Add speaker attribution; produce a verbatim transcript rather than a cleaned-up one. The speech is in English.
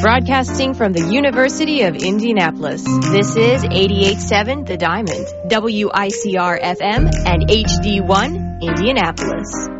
Speaker 1: Broadcasting from the University of Indianapolis, this is eighty-eight point seven The Diamond, W I C R F M, and H D one, Indianapolis.